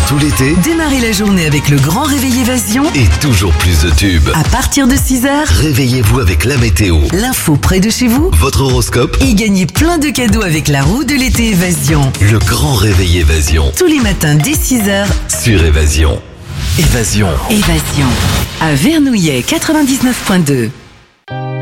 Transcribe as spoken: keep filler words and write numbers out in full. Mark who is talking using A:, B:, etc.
A: tout l'été
B: Démarrez la journée avec le grand réveil Évasion.
A: et toujours plus de tubes.
B: À partir de six heures,
A: Réveillez-vous avec la météo,
B: l'info près de chez vous
A: votre horoscope,
B: et gagnez plein de cadeaux avec la roue de l'été Évasion.
A: le grand réveil Évasion
B: Tous les matins dès six heures,
A: sur Évasion. Évasion.
B: Évasion. À Vernouillet quatre-vingt-dix-neuf virgule deux.